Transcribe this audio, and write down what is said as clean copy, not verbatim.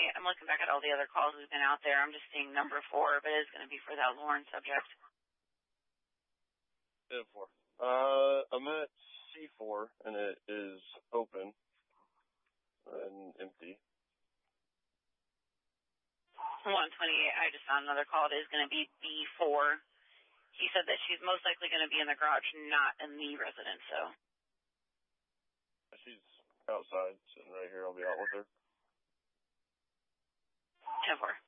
I'm looking back at all the other calls we've been out there. I'm just seeing number 4, but it is going to be for that Lauren subject. 4. I'm at C4, and it is open and empty. 128, I just found another call. It is going to be B4. He said that she's most likely going to be in the garage, not in the residence, so. She's outside, sitting right here. I'll be out with her. 10-4.